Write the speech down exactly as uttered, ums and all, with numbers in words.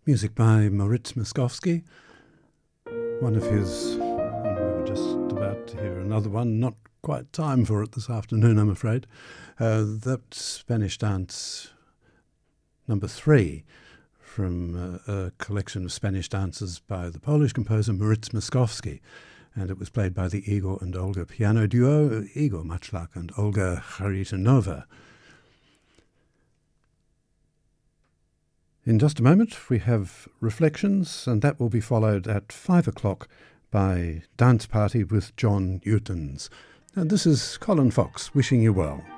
Music by Moritz Moskowski, one of his, and we were just about to hear another one, not quite time for it this afternoon, I'm afraid. Uh, that Spanish dance number three from uh, a collection of Spanish dances by the Polish composer Moritz Moskowski, and it was played by the Igor and Olga piano duo, Igor Matschlak and Olga Kharitonova. In just a moment, we have Reflections, and that will be followed at five o'clock by Dance Party with John Utens. And this is Colin Fox wishing you well.